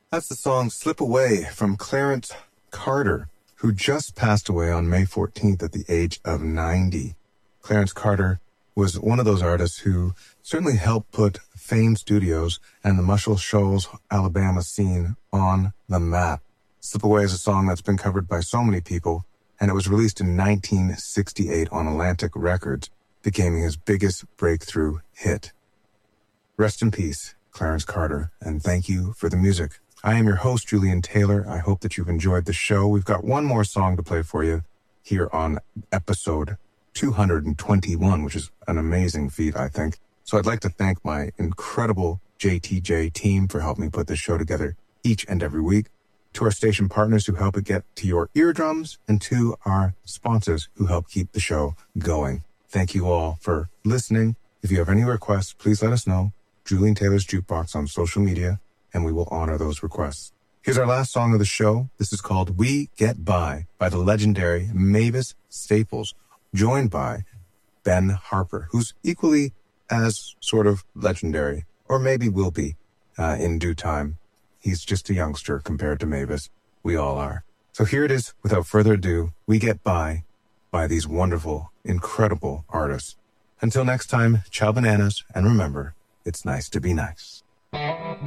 That's the song Slip Away from Clarence Carter, who just passed away on May 14th at the age of 90. Clarence Carter was one of those artists who certainly helped put Fame Studios and the Muscle Shoals, Alabama scene on the map. Slip Away is a song that's been covered by so many people, and it was released in 1968 on Atlantic Records, becoming his biggest breakthrough hit. Rest in peace, Clarence Carter, and thank you for the music. I am your host, Julian Taylor. I hope that you've enjoyed the show. We've got one more song to play for you here on episode 221, which is an amazing feat, I think. So I'd like to thank my incredible JTJ team for helping me put this show together each and every week, to our station partners who help it get to your eardrums, and to our sponsors who help keep the show going. Thank you all for listening. If you have any requests, please let us know. Julian Taylor's Jukebox on social media, and we will honor those requests. Here's our last song of the show. This is called We Get By the legendary Mavis Staples, joined by Ben Harper, who's equally as sort of legendary, or maybe will be in due time. He's just a youngster compared to Mavis. We all are. So here it is, without further ado, We Get By these wonderful, incredible artists. Until next time, ciao bananas, and remember, it's nice to be nice.